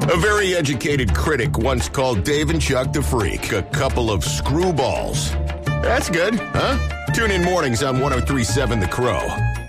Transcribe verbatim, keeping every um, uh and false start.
A very educated critic once called Dave and Chuck the Freak a couple of screwballs. That's good, huh? Tune in mornings on one oh three point seven The Crow.